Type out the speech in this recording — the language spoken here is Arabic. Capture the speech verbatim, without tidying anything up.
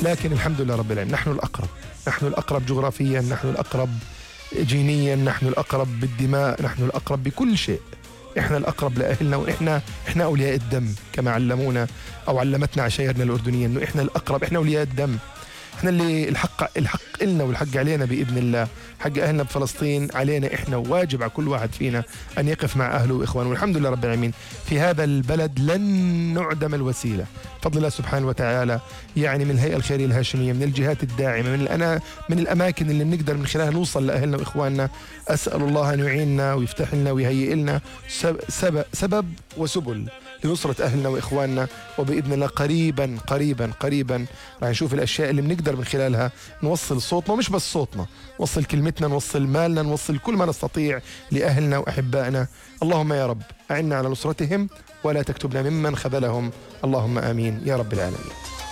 لكن الحمد لله رب العالمين نحن الأقرب، نحن الأقرب جغرافيا، نحن الأقرب جينيا، نحن الأقرب بالدماء، نحن الأقرب بكل شيء. إحنا الأقرب لأهلنا، وإحنا إحنا أولياء الدم كما علمونا أو علمتنا عشائرنا الأردنية، إنه إحنا الأقرب، إحنا أولياء الدم، إحنا اللي الحق الحق إلنا والحق علينا بإذن الله. حق أهلنا بفلسطين علينا إحنا، وواجب على كل واحد فينا أن يقف مع أهله وإخوانه. والحمد لله رب العالمين في هذا البلد لن نعدم الوسيلة بفضل الله سبحانه وتعالى، يعني من الهيئة الخيرية الهاشمية، من الجهات الداعمة، من الأنا من الأماكن اللي بنقدر من خلالها نوصل لأهلنا وإخواننا. أسأل الله أن يعيننا ويفتح لنا ويهيئ لنا سبب, سبب وسبل لنصرة أهلنا وإخواننا، وبإذن الله قريبا قريبا قريبا راح نشوف الأشياء اللي بنقدر من خلالها نوصل صوتنا، ومش بس صوتنا، نوصل كلمتنا، نوصل مالنا، نوصل كل ما نستطيع لأهلنا وأحبائنا. اللهم يا رب أعنا على نصرتهم ولا تكتبنا ممن خذلهم، اللهم آمين يا رب العالمين.